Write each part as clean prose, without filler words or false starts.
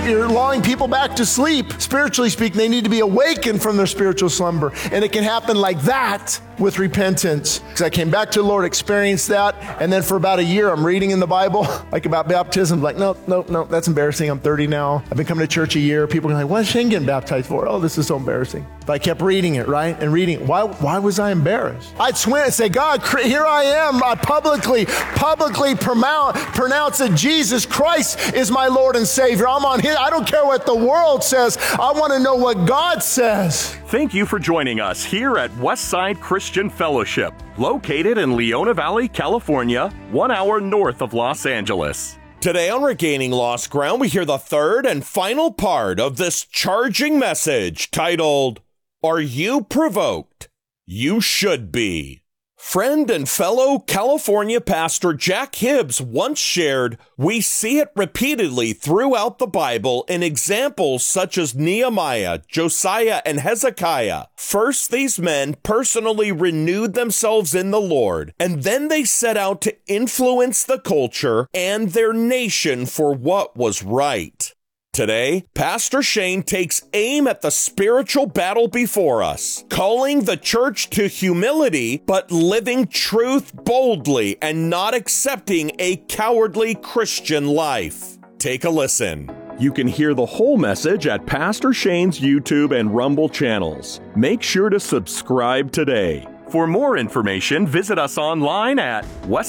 you're lulling people back to sleep. Spiritually speaking, they need to be awakened from their spiritual slumber. And it can happen like that with repentance. Because I came back to the Lord, experienced that, and then for about a year, I'm reading in the Bible, like about baptism, like, no, that's embarrassing. I'm 30 now. I've been coming to church a year. People are like, what is Shane getting baptized for? Oh, this is so embarrassing. But I kept reading it, right? And reading it. Why was I embarrassed? I'd swear and say, God, here I am. I publicly pronounce that Jesus Christ is my Lord and Savior. I'm on His. I don't care what the world says. I want to know what God says. Thank you for joining us here at Westside Christian Fellowship, located in Leona Valley, California, 1 hour north of Los Angeles. Today on Regaining Lost Ground, we hear the third and final part of this charging message titled, Are You Provoked? You Should Be. Friend and fellow California pastor Jack Hibbs once shared, we see it repeatedly throughout the Bible in examples such as Nehemiah, Josiah, and Hezekiah. First, these men personally renewed themselves in the Lord, and then they set out to influence the culture and their nation for what was right. Today, Pastor Shane takes aim at the spiritual battle before us, calling the church to humility, but living truth boldly and not accepting a cowardly Christian life. Take a listen. You can hear the whole message at Pastor Shane's YouTube and Rumble channels. Make sure to subscribe today. For more information, visit us online at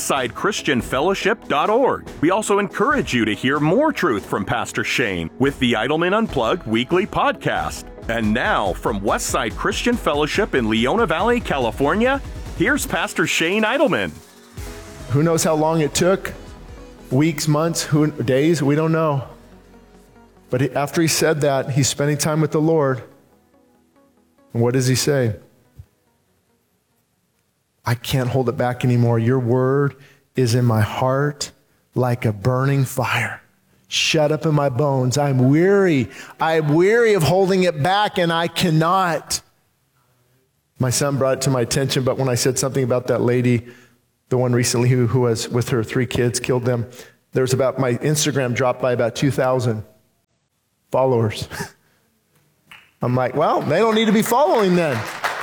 westsidechristianfellowship.org. We also encourage you to hear more truth from Pastor Shane with the Idleman Unplugged weekly podcast. And now, from Westside Christian Fellowship in Leona Valley, California, here's Pastor Shane Idleman. Who knows how long it took? Weeks, months, days? We don't know. But after he said that, he's spending time with the Lord. And what does he say? I can't hold it back anymore. Your word is in my heart like a burning fire. Shut up in my bones. I'm weary. I'm weary of holding it back, and I cannot. My son brought it to my attention, but when I said something about that lady, the one recently who was with her 3 kids, killed them, there's about, my Instagram dropped by about 2,000 followers. I'm like, well, they don't need to be following then.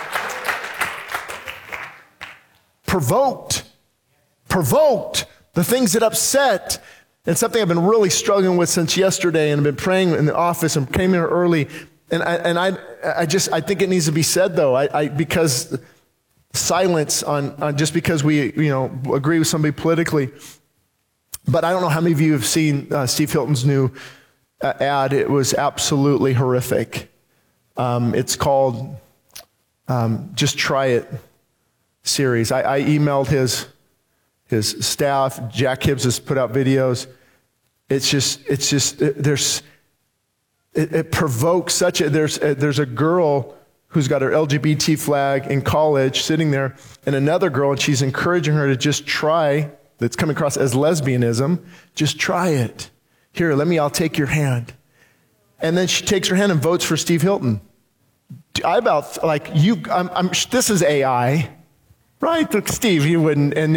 Provoked, the things that upset, and something I've been really struggling with since yesterday, and I've been praying in the office and came here early, and I think it needs to be said though, because silence on just because we agree with somebody politically, but I don't know how many of you have seen Steve Hilton's new ad. It was absolutely horrific. It's called Just Try It series. I emailed his staff. Jack Hibbs has put out videos. It provokes such a, there's a girl who's got her LGBT flag in college sitting there, and another girl, and she's encouraging her to just try, that's coming across as lesbianism, just try it. Here, I'll take your hand. And then she takes her hand and votes for Steve Hilton. This is AI. Right, Steve, you wouldn't, and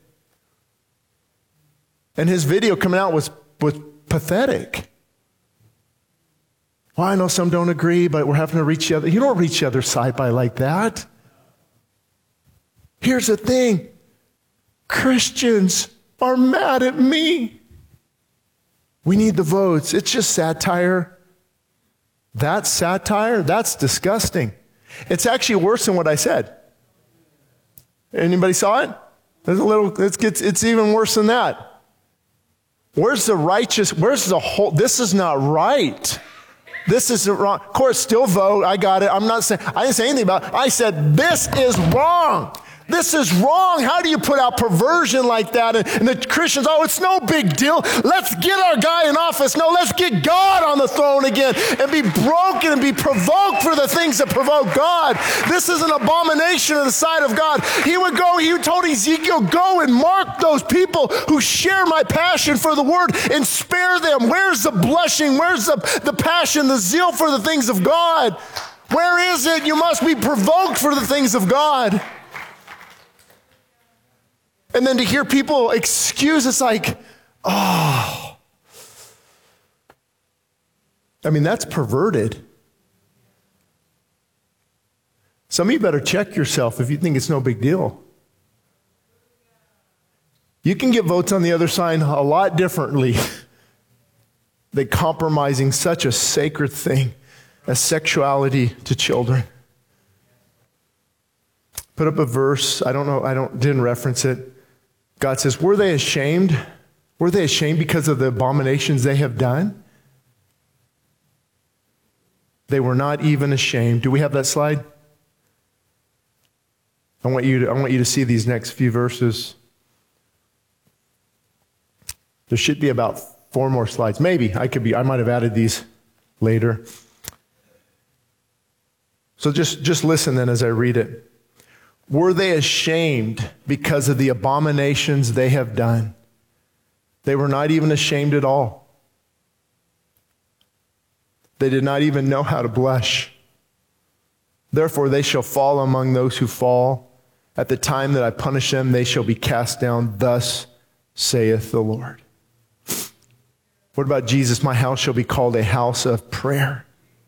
his video coming out was pathetic. Well, I know some don't agree, but we're having to reach each other. You don't reach each other side by like that. Here's the thing. Christians are mad at me. We need the votes. It's just satire. That's satire? That's disgusting. It's actually worse than what I said. Anybody saw it? It's even worse than that. Where's the righteous? Where's the whole? This is not right. This isn't wrong. Of course, still vote. I got it. I didn't say anything about it. I said, this is wrong. This is wrong. How do you put out perversion like that? And the Christians, it's no big deal. Let's get our guy in office. No, let's get God on the throne again and be broken and be provoked for the things that provoke God. This is an abomination in the sight of God. He told Ezekiel, go and mark those people who share my passion for the word and spare them. Where's the blushing? Where's the passion, the zeal for the things of God? Where is it? You must be provoked for the things of God. And then to hear people excuse, it's like, I mean, that's perverted. Some of you better check yourself if you think it's no big deal. You can get votes on the other side a lot differently than compromising such a sacred thing as sexuality to children. Put up a verse. I don't know. Didn't reference it. God says, were they ashamed? Were they ashamed because of the abominations they have done? They were not even ashamed. Do we have that slide? I want you to see these next few verses. There should be about 4 more slides. Maybe I might have added these later. So just listen then as I read it. Were they ashamed because of the abominations they have done? They were not even ashamed at all. They did not even know how to blush. Therefore they shall fall among those who fall. At the time that I punish them, they shall be cast down. Thus saith the Lord. What about Jesus? My house shall be called a house of prayer.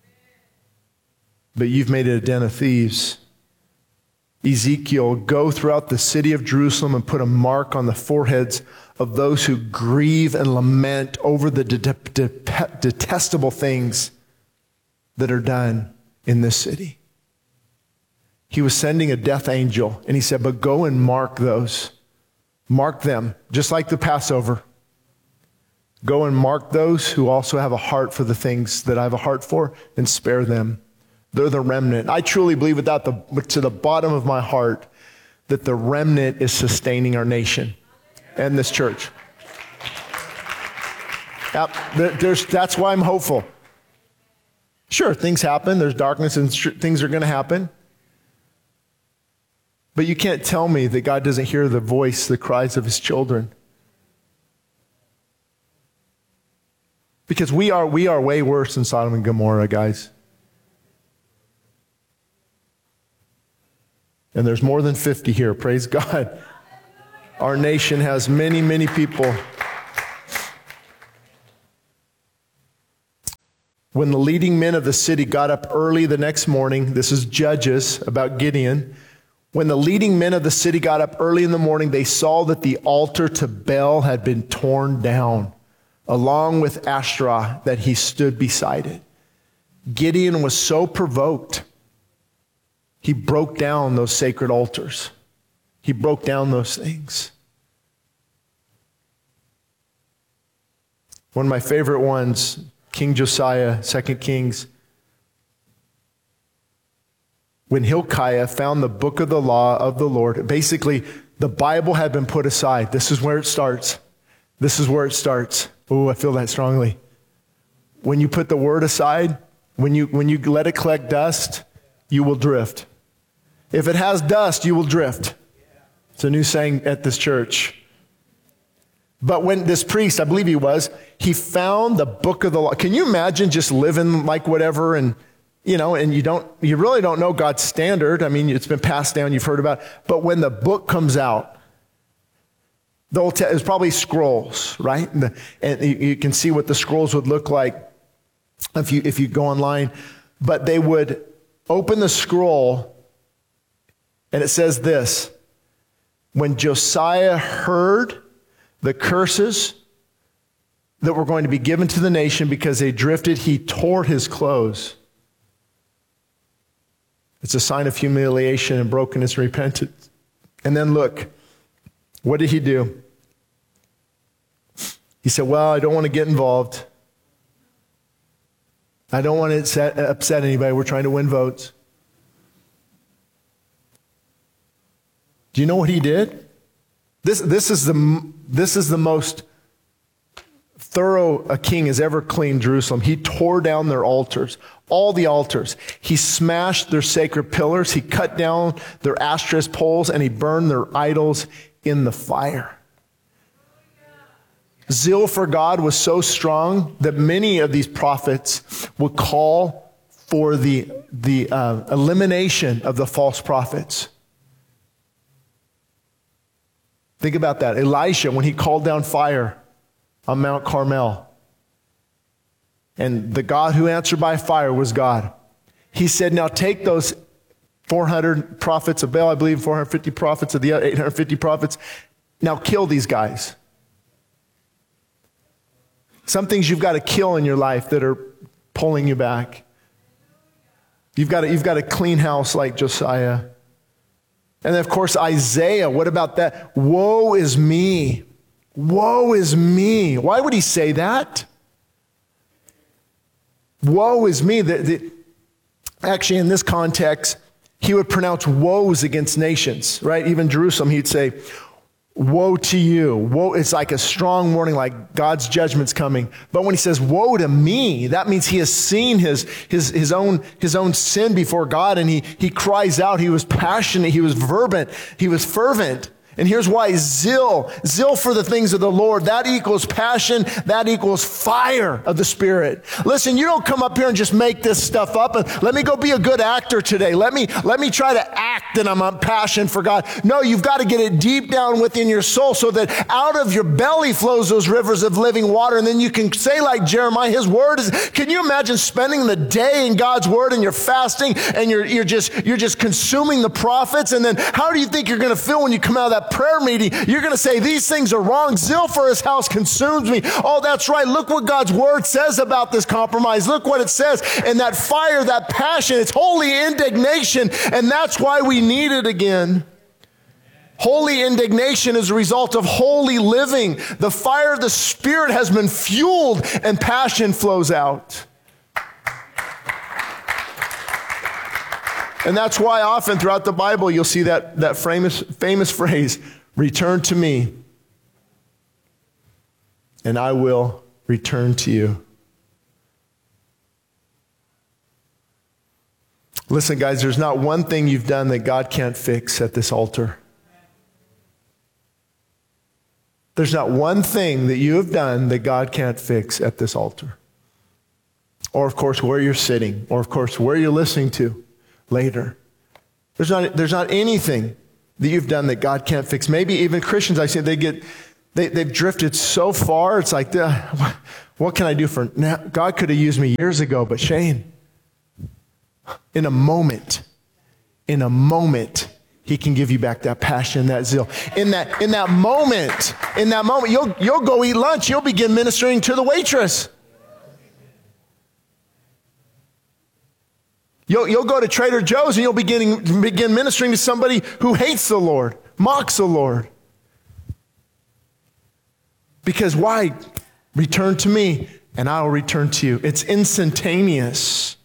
But you've made it a den of thieves. Ezekiel, go throughout the city of Jerusalem and put a mark on the foreheads of those who grieve and lament over the detestable things that are done in this city. He was sending a death angel, and he said, but go and mark those. Mark them, just like the Passover. Go and mark those who also have a heart for the things that I have a heart for, and spare them. They're the remnant. I truly believe to the bottom of my heart that the remnant is sustaining our nation and this church. That's why I'm hopeful. Sure, things happen. There's darkness and things are going to happen. But you can't tell me that God doesn't hear the voice, the cries of his children. Because we are way worse than Sodom and Gomorrah, guys. And there's more than 50 here, praise God. Our nation has many, many people. When the leading men of the city got up early the next morning, this is Judges about Gideon. When the leading men of the city got up early in the morning, they saw that the altar to Baal had been torn down, along with Ashtoreth that he stood beside it. Gideon was so provoked, he broke down those sacred altars. He broke down those things. One of my favorite ones, King Josiah, 2 Kings. When Hilkiah found the book of the law of the Lord, basically the Bible had been put aside. This is where it starts. This is where it starts. Oh, I feel that strongly. When you put the word aside, when you let it collect dust, you will drift. If it has dust, you will drift. It's a new saying at this church. But when this priest, I believe he found the book of the law. Can you imagine just living like whatever and you really don't know God's standard. I mean, it's been passed down, you've heard about it. But when the book comes out, it's probably scrolls, right? And you can see what the scrolls would look like if you go online. But they would open the scroll, and it says this: when Josiah heard the curses that were going to be given to the nation because they drifted, he tore his clothes. It's a sign of humiliation and brokenness and repentance. And then look, what did he do? He said, well, I don't want to get involved. I don't want to upset anybody. We're trying to win votes. Do you know what he did? This is the most thorough a king has ever cleaned Jerusalem. He tore down their altars, all the altars. He smashed their sacred pillars. He cut down their Asherah poles, and he burned their idols in the fire. Zeal for God was so strong that many of these prophets would call for the elimination of the false prophets. Think about that. Elisha, when he called down fire on Mount Carmel, And the God who answered by fire was God. He said, now take those 400 prophets of Baal, I believe 450 prophets of the 850 prophets. Now kill these guys. Some things you've got to kill in your life that are pulling you back. You've got to clean house like Josiah. And then of course, Isaiah, what about that? Woe is me. Woe is me. Why would he say that? Woe is me. Actually, in this context, he would pronounce woes against nations, right? Even Jerusalem, he'd say, woe to you. Woe, it's like a strong warning, like God's judgment's coming. But when he says, woe to me, that means he has seen his own sin before God, and he cries out. He was passionate. He was fervent. He was fervent. And here's why: zeal for the things of the Lord. That equals passion. That equals fire of the Spirit. Listen, you don't come up here and just make this stuff up and let me go be a good actor today. Let me try to act that I'm on passion for God. No, you've got to get it deep down within your soul so that out of your belly flows those rivers of living water. And then you can say like Jeremiah, his word is, can you imagine spending the day in God's word and you're fasting and you're just consuming the prophets? And then how do you think you're going to feel when you come out of that prayer meeting? You're going to say, these things are wrong. Zeal for his house consumes me. Oh, that's right. Look what God's word says about this compromise. Look what it says. And that fire, that passion, it's holy indignation. And that's why we need it again. Holy indignation is a result of holy living. The fire of the Spirit has been fueled and passion flows out. And that's why often throughout the Bible you'll see that famous phrase, return to me, and I will return to you. Listen, guys, there's not one thing you've done that God can't fix at this altar. There's not one thing that you have done that God can't fix at this altar. Or, of course, where you're sitting, or, of course, where you're listening to later. There's not anything that you've done that God can't fix. Maybe even Christians, I see they've drifted so far. It's like, what can I do for now? God could have used me years ago, but Shane, in a moment, he can give you back that passion, that zeal. In that moment, you'll go eat lunch. You'll begin ministering to the waitress. You'll go to Trader Joe's and you'll begin ministering to somebody who hates the Lord, mocks the Lord. Because why? Return to me and I will return to you. It's instantaneous.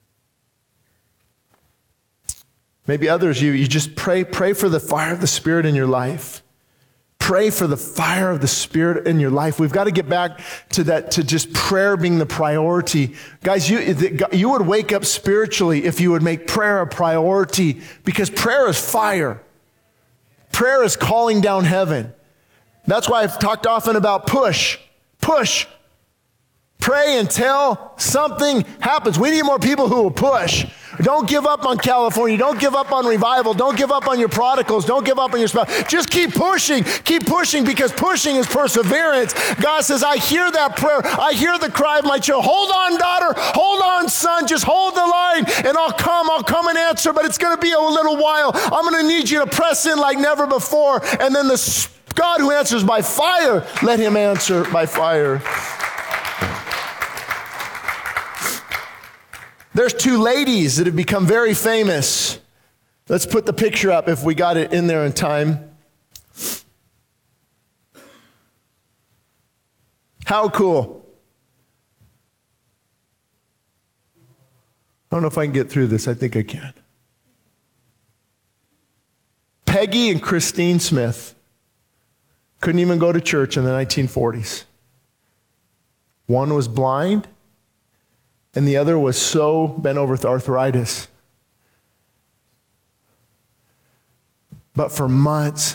Maybe others, you just pray for the fire of the Spirit in your life. Pray for the fire of the Spirit in your life. We've got to get back to that, to just prayer being the priority. Guys, you would wake up spiritually if you would make prayer a priority, because prayer is fire. Prayer is calling down heaven. That's why I've talked often about push. Pray until something happens. We need more people who will push. Don't give up on California. Don't give up on revival. Don't give up on your prodigals. Don't give up on your spouse. Just keep pushing. Keep pushing, because pushing is perseverance. God says, I hear that prayer. I hear the cry of my child. Hold on, daughter. Hold on, son. Just hold the line and I'll come and answer, but it's going to be a little while. I'm going to need you to press in like never before. And then the God who answers by fire, let him answer by fire. There's two ladies that have become very famous. Let's put the picture up if we got it in there in time. How cool. I don't know if I can get through this. I think I can. Peggy and Christine Smith couldn't even go to church in the 1940s. One was blind, and the other was so bent over with arthritis. But for months,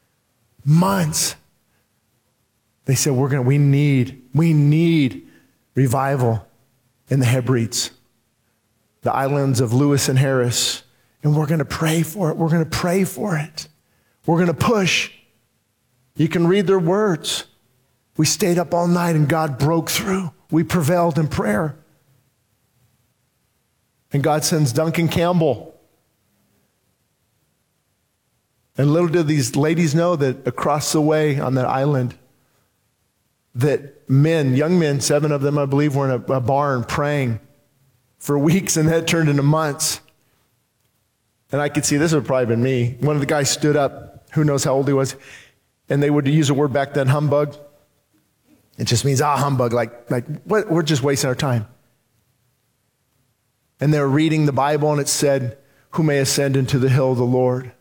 they said, we need revival in the Hebrides, the islands of Lewis and Harris, and we're going to pray for it. We're going to pray for it. We're going to push. You can read their words. We stayed up all night and God broke through. We prevailed in prayer. And God sends Duncan Campbell. And little did these ladies know that across the way on that island, that men, young men, 7 of them, I believe, were in a barn praying for weeks, and that turned into months. And I could see this would have probably been me. One of the guys stood up, who knows how old he was, and they would use a word back then, humbug. It just means, humbug, like what? We're just wasting our time. And they were reading the Bible, and it said, who may ascend into the hill of the Lord?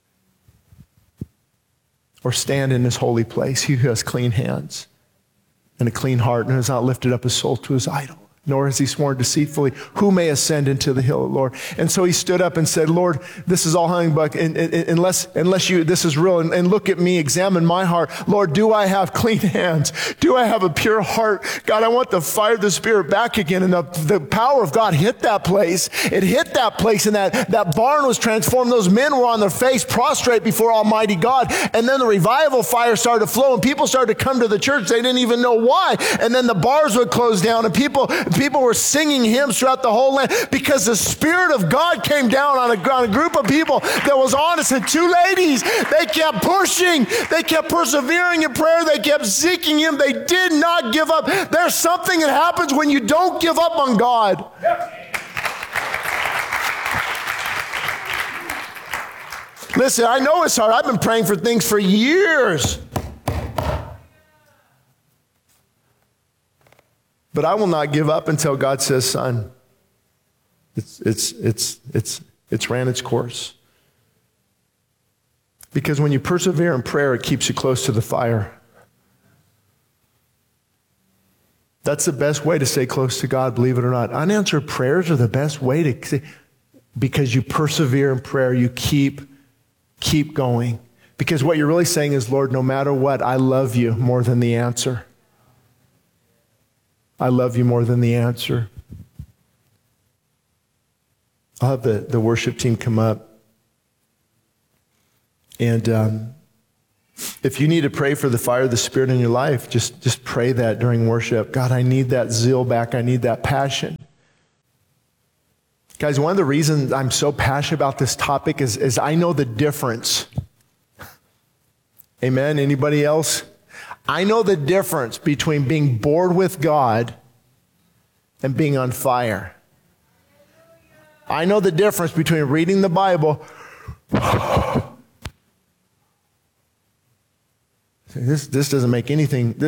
Or stand in his holy place, he who has clean hands and a clean heart and has not lifted up his soul to his idol, nor has he sworn deceitfully. Who may ascend into the hill of the Lord? And so he stood up and said, Lord, this is all humbug, unless you, this is real. And look at me, examine my heart. Lord, do I have clean hands? Do I have a pure heart? God, I want the fire of the Spirit back again. And the power of God hit that place. It hit that place, and that barn was transformed. Those men were on their face, prostrate before Almighty God. And then the revival fire started to flow, and people started to come to the church. They didn't even know why. And then the bars would close down, and people were singing hymns throughout the whole land because the Spirit of God came down on a group of people that was honest. And 2 ladies, they kept pushing. They kept persevering in prayer. They kept seeking him. They did not give up. There's something that happens when you don't give up on God. Listen, I know it's hard. I've been praying for things for years. But I will not give up until God says, son, it's ran its course. Because when you persevere in prayer, it keeps you close to the fire. That's the best way to stay close to God, believe it or not. Unanswered prayers are the best way to, because you persevere in prayer, you keep going. Because what you're really saying is, Lord, no matter what, I love you more than the answer. I love you more than the answer. I'll have the worship team come up. And if you need to pray for the fire of the Spirit in your life, just pray that during worship. God, I need that zeal back. I need that passion. Guys, one of the reasons I'm so passionate about this topic is I know the difference. Amen? Anybody else? I know the difference between being bored with God and being on fire. I know the difference between reading the Bible. This doesn't make anything.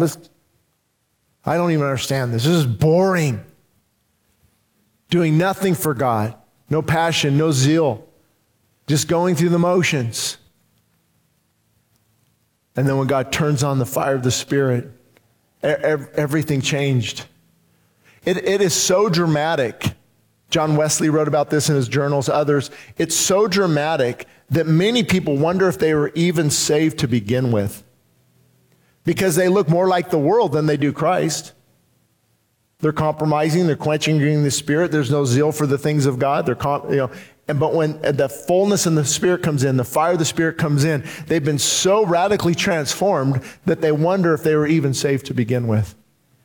I don't even understand this. This is boring. Doing nothing for God. No passion, no zeal. Just going through the motions. And then when God turns on the fire of the Spirit, everything changed. It is so dramatic. John Wesley wrote about this in his journals, others. It's so dramatic that many people wonder if they were even saved to begin with. Because they look more like the world than they do Christ. They're compromising, they're quenching the Spirit. There's no zeal for the things of God. But when the fullness in the Spirit comes in, the fire of the Spirit comes in, they've been so radically transformed that they wonder if they were even saved to begin with.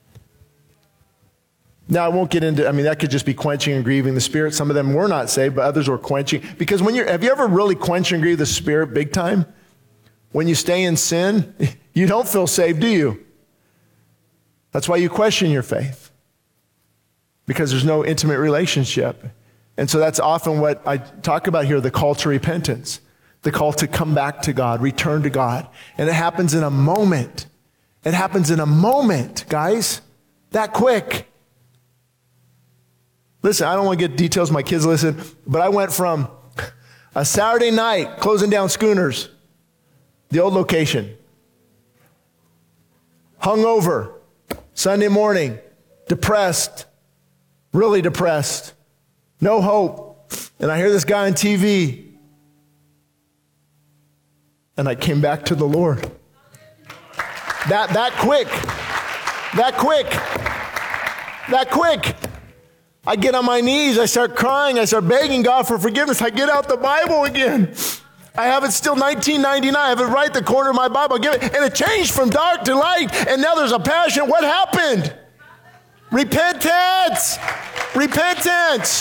Now, I won't get into, that could just be quenching and grieving the Spirit. Some of them were not saved, but others were quenching. Because have you ever really quenched and grieved the Spirit big time? When you stay in sin, you don't feel saved, do you? That's why you question your faith. Because there's no intimate relationship. And so that's often what I talk about here, the call to repentance, the call to come back to God, return to God. And it happens in a moment. It happens in a moment, guys, that quick. Listen, I don't want to get details, my kids listen, but I went from a Saturday night closing down Schooners, the old location, hungover, Sunday morning, depressed, really depressed. No hope. And I hear this guy on TV. And I came back to the Lord. That quick. I get on my knees. I start crying. I start begging God for forgiveness. I get out the Bible again. I have it still 1999. I have it right at the corner of my Bible. I give it, and it changed from dark to light. And now there's a passion. What happened? Repentance! Repentance!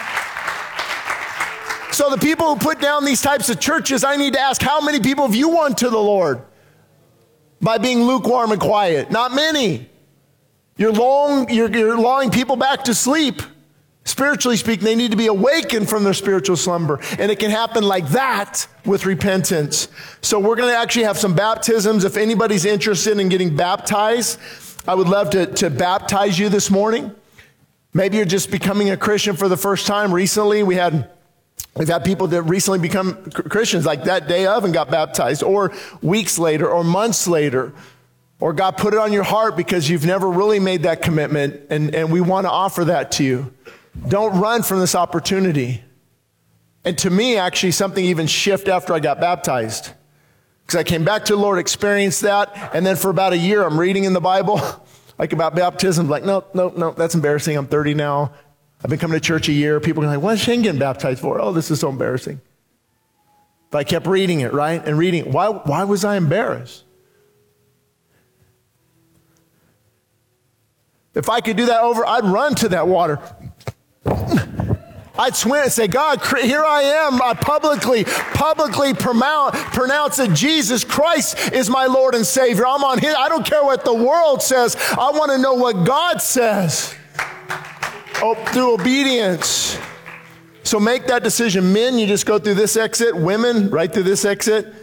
So the people who put down these types of churches, I need to ask, how many people have you won to the Lord by being lukewarm and quiet? Not many. You're lulling people back to sleep. Spiritually speaking, they need to be awakened from their spiritual slumber. And it can happen like that with repentance. So we're going to actually have some baptisms. If anybody's interested in getting baptized, I would love to baptize you this morning. Maybe you're just becoming a Christian for the first time. Recently, we've had people that recently become Christians like that day of and got baptized, or weeks later, or months later. Or God put it on your heart because you've never really made that commitment, and we want to offer that to you. Don't run from this opportunity. And to me, actually, something even shifted after I got baptized. Because I came back to the Lord, experienced that, and then for about a year, I'm reading in the Bible, like about baptism, like, no, that's embarrassing. I'm 30 now. I've been coming to church a year. People are like, what is Shane getting baptized for? Oh, this is so embarrassing. But I kept reading it, right? And reading it. Why was I embarrassed? If I could do that over, I'd run to that water. I'd swim and say, God, here I am. I publicly pronounce that Jesus Christ is my Lord and Savior. I'm on His. I don't care what the world says. I want to know what God says. Through obedience. So make that decision. Men, you just go through this exit. Women, right through this exit.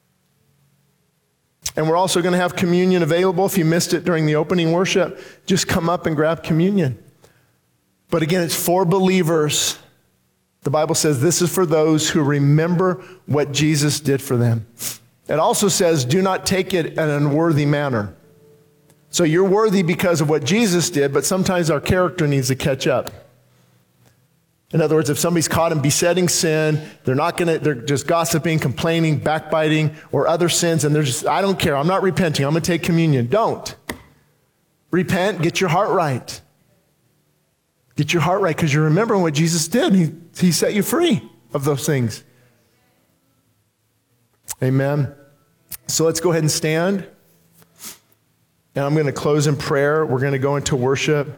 And we're also going to have communion available. If you missed it during the opening worship, just come up and grab communion. But again, it's for believers. The Bible says this is for those who remember what Jesus did for them. It also says, do not take it in an unworthy manner. So you're worthy because of what Jesus did, but sometimes our character needs to catch up. In other words, if somebody's caught in besetting sin, they're just gossiping, complaining, backbiting, or other sins, and I don't care, I'm not repenting, I'm going to take communion. Don't. Repent, get your heart right. Get your heart right, because you're remembering what Jesus did. He set you free of those things. Amen. So let's go ahead and stand. And I'm going to close in prayer. We're going to go into worship.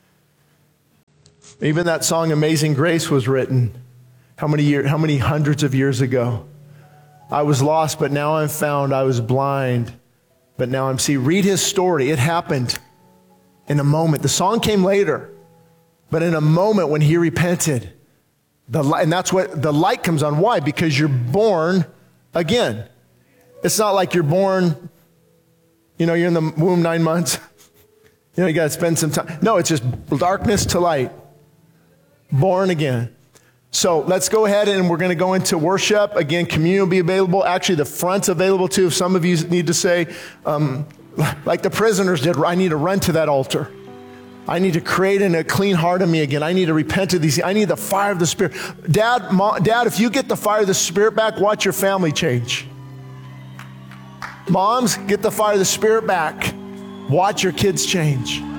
Even that song, Amazing Grace, was written how many hundreds of years ago? I was lost, but now I'm found. I was blind, but now I'm see. Read his story. It happened in a moment. The song came later, but in a moment when he repented, and that's what the light comes on. Why? Because you're born again. It's not like you're born, you're in the womb 9 months. You got to spend some time. No, it's just darkness to light. Born again. So let's go ahead and we're going to go into worship. Again, communion will be available. Actually, the front's available too. If some of you need to say, like the prisoners did, I need to run to that altar. I need to create a clean heart in me again. I need to repent of these. I need the fire of the Spirit. Dad, if you get the fire of the Spirit back, watch your family change. Moms, get the fire of the Spirit back. Watch your kids change.